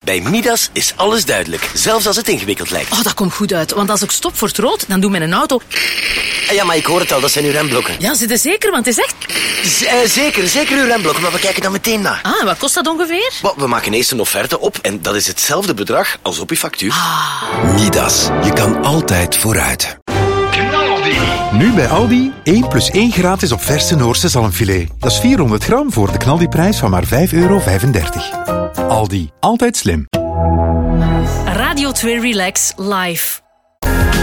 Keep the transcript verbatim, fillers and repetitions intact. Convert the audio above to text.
Bij Midas is alles duidelijk, zelfs als het ingewikkeld lijkt. Oh, dat komt goed uit, want als ik stop voor het rood, dan doet mijn auto... Ja, maar ik hoor het al, dat zijn uw remblokken. Ja, zit er zeker, want het is echt... Z- uh, zeker, zeker uw remblokken, maar we kijken dan meteen na. Ah, en wat kost dat ongeveer? Well, we maken eerst een offerte op en dat is hetzelfde bedrag als op uw factuur. Ah. Midas, je kan altijd vooruit. Knaldi. Nu bij Aldi, één plus één gratis op verse Noorse zalmfilet. Dat is vierhonderd gram voor de knaldiprijs van maar vijf euro vijfendertig. Aldi, altijd slim. Radio twee Relax Live.